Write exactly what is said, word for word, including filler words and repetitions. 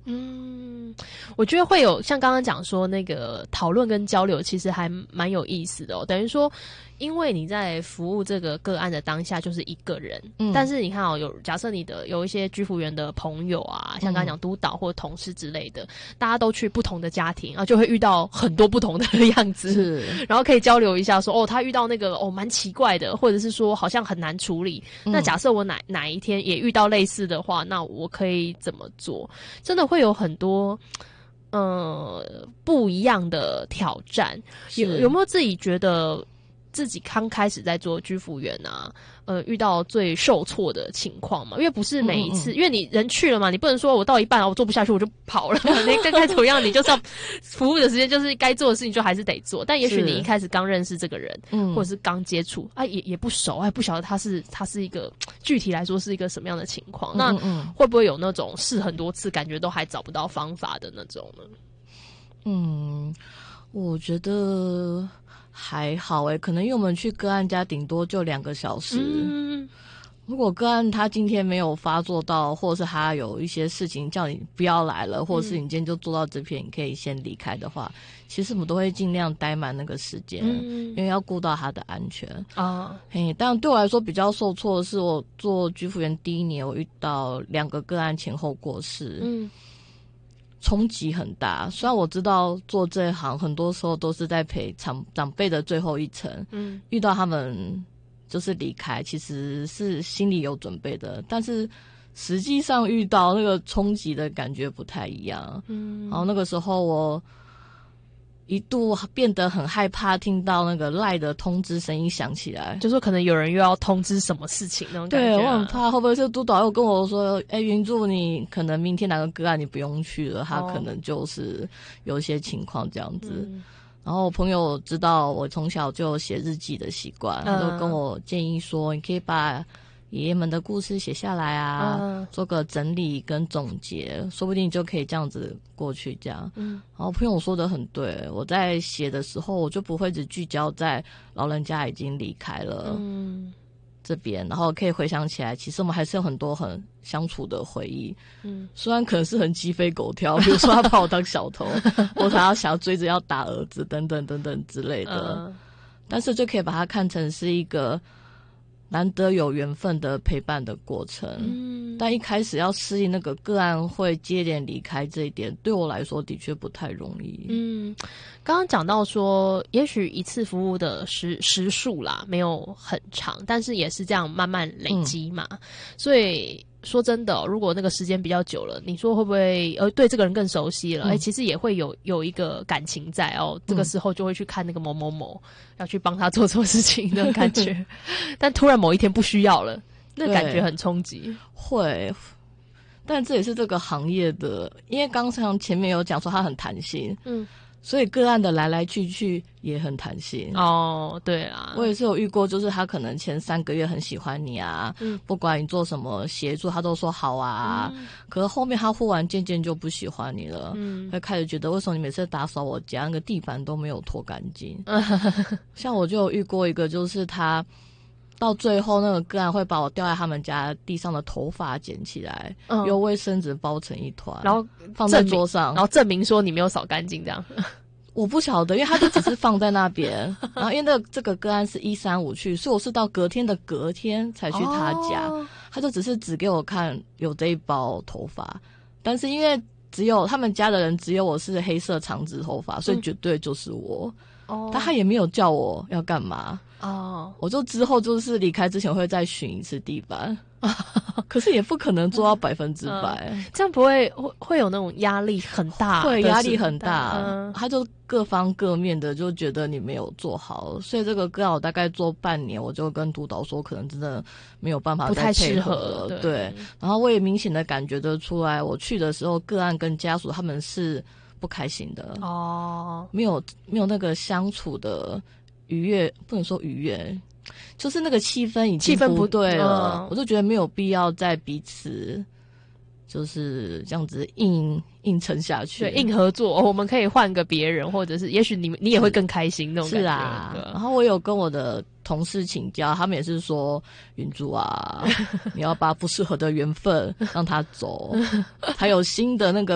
嗯，我觉得会有像刚刚讲说那个讨论跟交流，其实还蛮有意思的哦。等于说，因为你在服务这个个案的当下就是一个人，嗯，但是你看哦，有假设你的有一些居服员的朋友啊，像刚刚讲督导或同事之类的，嗯，大家都去不同的家庭，然后就会遇到很多不同的样子，是，然后可以交流一下说，哦，他遇到那个哦蛮奇怪的，或者是说好像很难处理。嗯，那假设我哪哪一天也遇到类似的话，那我可以怎么做？真的会有很多呃不一样的挑战。有有没有自己觉得自己刚开始在做居服员啊，呃，遇到最受挫的情况嘛？因为不是每一次，嗯嗯，因为你人去了嘛，你不能说我到一半我做不下去我就跑了。你该该怎么样，你就是要服务的时间，就是该做的事情就还是得做。但也许你一开始刚认识这个人，嗯，或者是刚接触啊，也也不熟，还不晓得他是他是一个具体来说是一个什么样的情况。嗯嗯嗯，那会不会有那种试很多次，感觉都还找不到方法的那种呢？ 嗯，我觉得还好诶，可能因为我们去个案家顶多就两个小时。嗯，如果个案他今天没有发作到，或者是他有一些事情叫你不要来了，或者是你今天就做到这片，你可以先离开的话，其实我们都会尽量待满那个时间，嗯，因为要顾到他的安全啊。嘿，但对我来说比较受挫的是，我做居服员第一年，我遇到两个个案前后过世。嗯。冲击很大，虽然我知道做这一行很多时候都是在陪长长辈的最后一程，嗯，遇到他们就是离开，其实是心里有准备的，但是实际上遇到那个冲击的感觉不太一样，嗯，然后那个时候我一度变得很害怕，听到那个赖的通知声音响起来， 就说可能有人又要通知什么事情那种感觉、啊。 对，我很怕会不会是督导又跟我说，哎、欸，云柱你可能明天哪个个案你不用去了，他可能就是有一些情况这样子。嗯，然后我朋友知道我从小就有写日记的习惯，他就跟我建议说，你可以把爷爷们的故事写下来啊，嗯，做个整理跟总结，说不定就可以这样子过去这样。嗯，然后朋友说的很对，我在写的时候我就不会只聚焦在老人家已经离开了，嗯，这边，然后可以回想起来，其实我们还是有很多很相处的回忆。嗯，虽然可能是很鸡飞狗跳，比如说他把我当小偷，或者他想要追着要打儿子等等等等之类的，嗯，但是就可以把它看成是一个难得有缘分的陪伴的过程。嗯，但一开始要适应那个个案会接连离开这一点，对我来说的确不太容易。 嗯，刚刚讲到说，也许一次服务的时时数啦没有很长，但是也是这样慢慢累积嘛，嗯，所以说真的，哦，如果那个时间比较久了，你说会不会呃对这个人更熟悉了？哎，嗯欸，其实也会有有一个感情在哦，这个时候就会去看那个某某某，要去帮他做错事情的感觉，但突然某一天不需要了，那感觉很冲击。 会，但这也是这个行业的，因为刚才前面有讲说它很弹性，嗯。所以个案的来来去去也很弹性哦，对啊， 我也是有遇过，就是他可能前三个月很喜欢你啊，嗯，不管你做什么协助，他都说好啊，嗯，可是后面他忽然渐渐就不喜欢你了，嗯，会开始觉得为什么你每次打扫我家那个地板都没有拖干净？像我就有遇过一个，就是他到最后那个个案会把我掉在他们家地上的头发捡起来，嗯，用卫生纸包成一团， 然后放在桌上， 然后证明说你没有扫干净这样。 我不晓得，因为他就只是放在那边，然后因为那个这个个案是一三五去，所以我是到隔天的隔天才去他家，哦，他就只是指给我看有这一包头发，但是因为只有他们家的人只有我是黑色长直头发，所以绝对就是我，哦，但他也没有叫我要干嘛。哦，我就之后就是离开之前会再巡一次地板，可是也不可能做到百分之百， 嗯，这样不会会会有那种压力很大， 会压力很大，嗯，他就各方各面的就觉得你没有做好，所以这个个案我大概做半年，我就跟督导说，可能真的没有办法再配合了，不太适合，对，然后我也明显的感觉得出来，我去的时候个案跟家属他们是不开心的哦，没有没有那个相处的愉悦，不能说愉悦，就是那个气氛已经不对了，嗯，我就觉得没有必要再彼此就是这样子硬硬撑下去， 对，硬合作，我们可以换个别人，或者是也许你你也会更开心那种感觉。 是啊，然后我有跟我的同事请教，他们也是说，云珠啊，你要把不适合的缘分让他走，还有新的那个